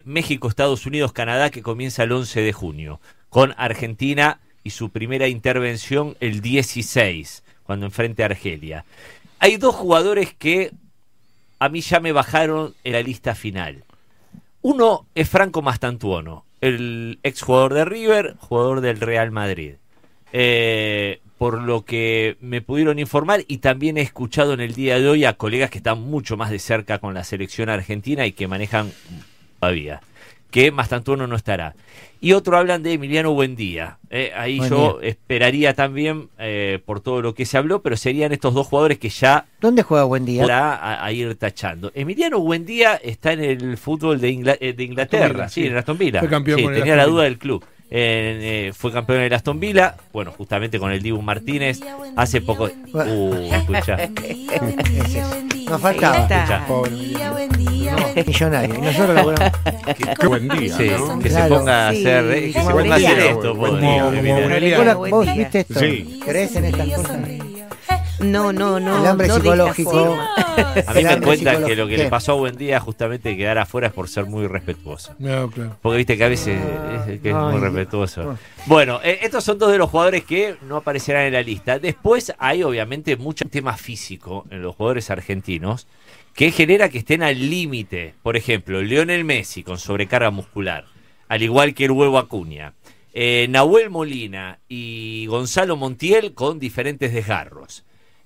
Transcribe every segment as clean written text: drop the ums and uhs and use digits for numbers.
México, Estados Unidos, Canadá, que comienza el 11 de junio, con Argentina y su primera intervención el 16, cuando enfrente a Argelia. Hay dos jugadores que a mí ya me bajaron en la lista final. Uno es Franco Mastantuono, el exjugador de River, jugador del Real Madrid. Por lo que me pudieron informar, y también he escuchado en el día de hoy a colegas que están mucho más de cerca con la selección argentina y que manejan todavía, que Mastantuono no estará. Y otro hablan de Emiliano Buendía. Ahí yo esperaría también, por todo lo que se habló, pero serían estos dos jugadores que ya... ¿Dónde juega Buendía? A ir tachando. Emiliano Buendía está en el fútbol de Inglaterra, sí, en Aston Villa. Fue campeón con el tenía Aston la Villa. duda del club. Fue campeón en el Aston Villa, bueno, justamente con el Dibu Martínez. Hace poco... escuchá. Nos faltaba. Pobre. Millonario. Y nosotros laburamos. Qué buen día, Sí, ¿no? que Claro. se ponga a hacer, que se Como ponga a hacer Emiliano. esto, Buen pobre día. Emiliano. Emiliano. ¿Vos viste esto? Sí. ¿Crees en estas cosas? No. El hambre no de esta psicológico. forma. A mí El me hambre cuentan que psicológico. lo que ¿Qué? le pasó a Buendía justamente de quedar afuera es por ser muy respetuoso. No, claro. Porque viste que a veces que es muy Ay. respetuoso. Bueno, estos son dos de los jugadores que no aparecerán en la lista. Después hay obviamente mucho tema físico en los jugadores argentinos que genera que estén al límite. Por ejemplo, Lionel Messi con sobrecarga muscular, al igual que el Huevo Acuña. Nahuel Molina y Gonzalo Montiel con diferentes desgarros.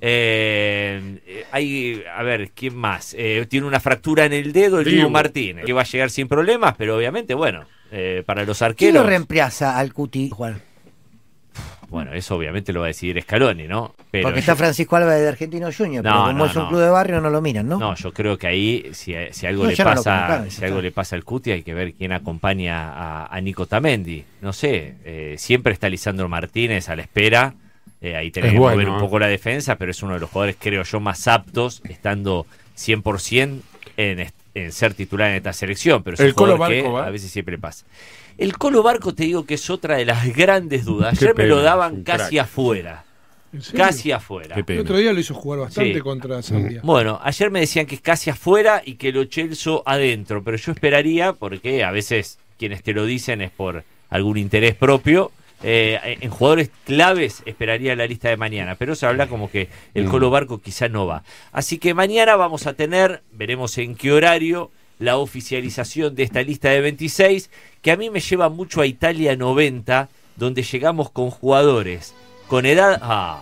Hay, a ver, ¿quién más? Tiene una fractura en el dedo el Dibu Martínez, que va a llegar sin problemas, pero obviamente, bueno, para los ¿Quién arqueros... lo reemplaza al Cuti, Juan? Bueno, eso obviamente lo va a decidir Scaloni, ¿no? Pero Porque está Francisco Álvarez de Argentino Junior, pero como es un club de barrio no lo miran, ¿no? No, yo creo que ahí, si algo No, le ya no lo pasa, convocaron, si algo le pasa al Cuti, hay que ver quién acompaña a Nico Tamendi. No sé, siempre está Lisandro Martínez a la espera. Ahí tenés que mover un poco la defensa, pero es uno de los jugadores, creo yo, más aptos, estando 100% en ser titular en esta selección. Pero es un El Colo jugador que Barco va. a veces siempre pasa. El Colo Barco, te digo que es otra de las grandes dudas. Ayer me lo pena, daban un casi crack. afuera. ¿En serio? Casi afuera. Qué El pena. otro día lo hizo jugar bastante Sí. contra Zambia. Bueno, ayer me decían que es casi afuera y que Lo Celso adentro, pero yo esperaría, porque a veces quienes te lo dicen es por algún interés propio, en jugadores claves esperaría la lista de mañana, pero se habla como que el Colo Barco quizá no va. Así que mañana vamos a tener, veremos en qué horario, la oficialización de esta lista de 26, que a mí me lleva mucho a Italia 90, donde llegamos con jugadores con edad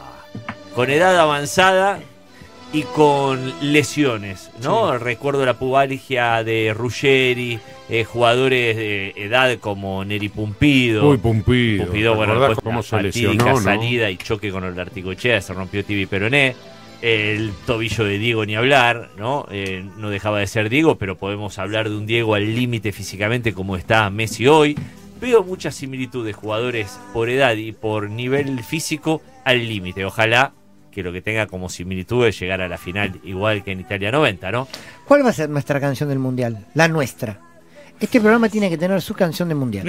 avanzada y con lesiones, ¿no? Sí. Recuerdo la pubalgia de Ruggeri, jugadores de edad como Neri Pumpido. Uy, Pumpido. Bueno, ¿Recordás después cómo se fatiga, lesionó, no? salida y choque con el de Articochea, se rompió tibia y peroné. El tobillo de Diego ni hablar, ¿no? No dejaba de ser Diego, pero podemos hablar de un Diego al límite físicamente como está Messi hoy. Veo muchas similitudes de jugadores por edad y por nivel físico al límite. Ojalá que lo que tenga como similitud es llegar a la final igual que en Italia 90, ¿no? ¿Cuál va a ser nuestra canción del Mundial? La nuestra. Este programa tiene que tener su canción del Mundial.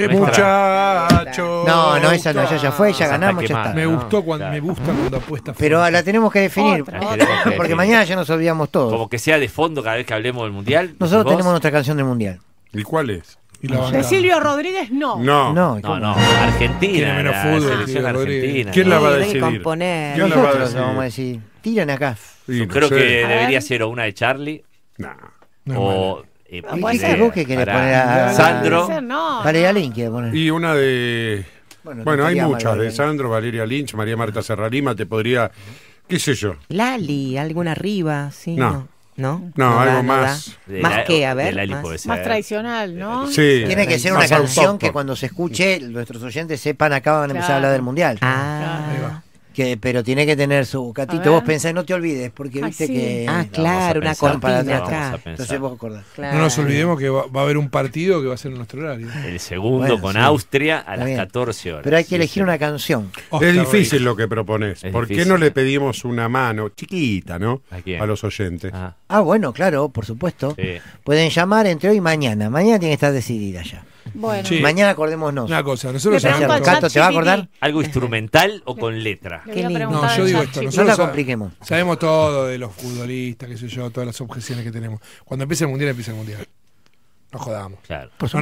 Muchacho. No, esa no, ya fue, ya Esa ganamos, está ya está. Me No, gustó cuando claro. me gusta cuando apuesta. Pero fuerte. la tenemos que definir, Otra. La tenemos que porque definir. mañana ya nos olvidamos todos. Como que sea de fondo cada vez que hablemos del Mundial. Nosotros ¿vos? tenemos nuestra canción del Mundial. ¿Y cuál es? Y la No sé. bancamos. Silvio Rodríguez no. No. No, No, ¿cómo? no, Tiene Argentina, menos la fútbol, selección Silvio Rodríguez. argentina. ¿Quién la va a Hay que decidir? componer. ¿Quién la va a Nosotros decidir? vamos a decir, tiran acá. Sí, Yo no creo sé. que A ver. debería ser o una de Charlie Nah. No es o... ¿Y qué vos qué querés para poner a Sandro. Puede ser, no. Valeria Lynch quiere poner. Y una de... Bueno, Bueno, hay estaría mal, muchas. De Valeria Lynch. Sandro, Valeria Lynch, María Marta Serralima, te podría... ¿Qué sé yo? Lali, alguna arriba, sí. No. ¿No? No, da, algo no da. más. ¿Más qué? A ver. Lali más. puede ser. Más tradicional, ¿no? Sí. Tiene que ser Más una canción autóctono. que cuando se escuche nuestros oyentes sepan acá van a empezar a Claro. hablar del Mundial. Ahí va. Ah, Pero tiene que tener su A Catito, ver. vos pensás, no te olvides, porque Ah, viste sí. que... ah, Vamos claro, a una pensar, cortina vamos acá. a pensar. Entonces vos acordás. Claro. No nos olvidemos que va a haber un partido que va a ser en nuestro horario. El segundo Bueno, con sí. Austria a Está las bien. 14 horas. Pero hay que Sí, elegir sí. una canción. Oscar Es difícil Reyes. lo que propones. Es ¿Por qué difícil. no le pedimos una mano chiquita, no? ¿A quién? A los oyentes. Ah, Ah, bueno, claro, por supuesto. sí. Pueden llamar entre hoy y mañana. Mañana tiene que estar decidida ya. Bueno. Sí. Mañana acordémonos. Una cosa, nosotros Le pregunto sabemos al todo. Cato, ¿te va a acordar? ¿Algo instrumental o con letra? Le voy a Qué lindo. preguntar No, yo al digo chat, esto, chicos. No la nosotros compliquemos. sabemos todo de los futbolistas, qué sé yo, todas las objeciones que tenemos. Cuando empiece el Mundial, empieza el Mundial. No jodamos. Claro. Por